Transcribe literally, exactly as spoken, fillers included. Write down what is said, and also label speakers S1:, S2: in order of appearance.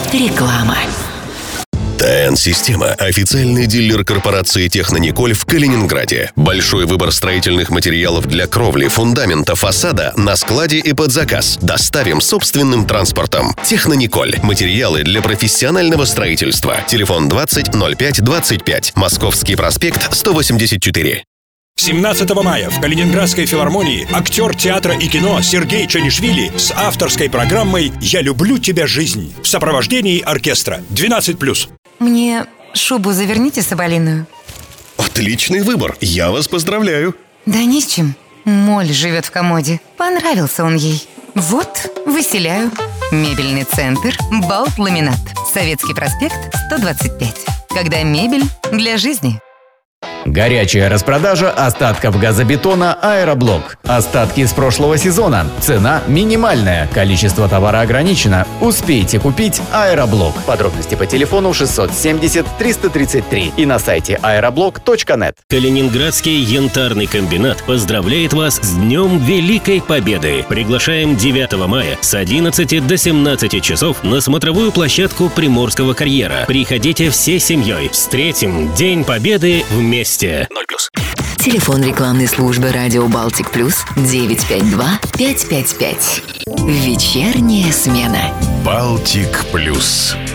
S1: Реклама.
S2: ТН-система – официальный дилер корпорации «Технониколь» в Калининграде. Большой выбор строительных материалов для кровли, фундамента, фасада на складе и под заказ. Доставим собственным транспортом. «Технониколь» – материалы для профессионального строительства. Телефон двадцать ноль пять двадцать пять. Московский проспект, сто восемьдесят четыре.
S3: семнадцатого мая в Калининградской филармонии актер театра и кино Сергей Чанишвили с авторской программой «Я люблю тебя, жизнь» в сопровождении оркестра двенадцать плюс.
S4: Мне шубу заверните соболиную.
S2: Отличный выбор. Я вас поздравляю.
S4: Да ни с чем. Моль живет в комоде. Понравился он ей. Вот, выселяю. Мебельный центр «Балт Ламинат». Советский проспект, сто двадцать пять. Когда мебель для жизни.
S5: Горячая распродажа остатков газобетона «Аэроблок». Остатки с прошлого сезона. Цена минимальная. Количество товара ограничено. Успейте купить «Аэроблок». Подробности по телефону шестьсот семьдесят триста тридцать три и на сайте аэроблок точка нет.
S6: Калининградский янтарный комбинат поздравляет вас с Днем Великой Победы. Приглашаем девятого мая с одиннадцати до семнадцати часов на смотровую площадку Приморского карьера. Приходите всей семьей. Встретим День Победы вместе.
S2: ноль плюс.
S1: Телефон рекламной службы «Радио Балтик Плюс» девять пять два пять пять пять. Вечерняя смена.
S2: Балтик плюс.